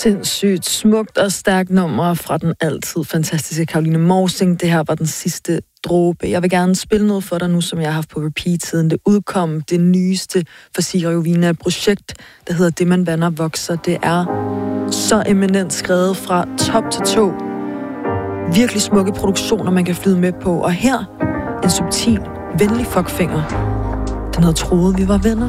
Sindssygt smukt og stærkt nummer fra den altid fantastiske Caroline Morsing. Det her var den sidste dråbe. Jeg vil gerne spille noget for dig nu, som jeg har haft på repeat siden det udkom. Det nyeste for Sira Jovina projekt, der hedder Det man vander vokser. Det er så eminent skrevet fra top til tå. Virkelig smukke produktioner, man kan flyde med på. Og her en subtil, venlig fuckfinger. Den hedder Troede vi var venner.